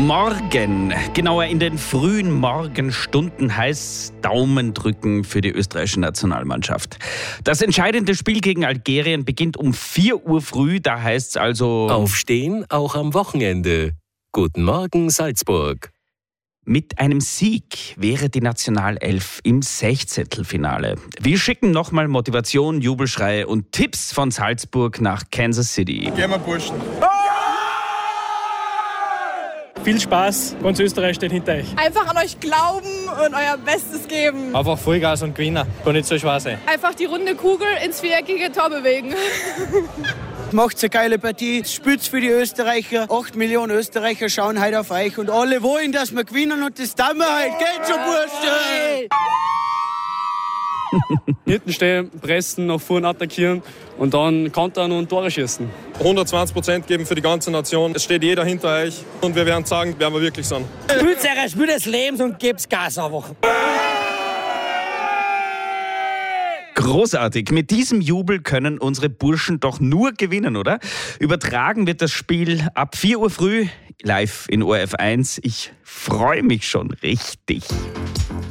Morgen, genauer in den frühen Morgenstunden, heißt Daumen drücken für die österreichische Nationalmannschaft. Das entscheidende Spiel gegen Algerien beginnt um 4 Uhr früh, da heißt es also... Aufstehen, auch am Wochenende. Guten Morgen, Salzburg. Mit einem Sieg wäre die Nationalelf im Sechzehntelfinale. Wir schicken nochmal Motivation, Jubelschreie und Tipps von Salzburg nach Kansas City. Gehen wir, Burschen. Viel Spaß, ganz Österreich steht hinter euch. Einfach an euch glauben und euer Bestes geben. Einfach Vollgas und gewinnen, kann nicht so schwer sein. Einfach die runde Kugel ins viereckige Tor bewegen. Macht's eine geile Partie, spürt's für die Österreicher. 8 Millionen Österreicher schauen heute auf euch und alle wollen, dass wir gewinnen und das tun wir heute. Geht schon, Burschen! Hinten stehen, pressen, nach vorne attackieren und dann kontern und Tore schießen. 120% geben für die ganze Nation. Es steht jeder hinter euch und wir werden sagen, wer wir wirklich sind. Spielt des Lebens und gebt's Gas einfach. Großartig. Mit diesem Jubel können unsere Burschen doch nur gewinnen, oder? Übertragen wird das Spiel ab 4 Uhr früh live in ORF 1. Ich freue mich schon richtig.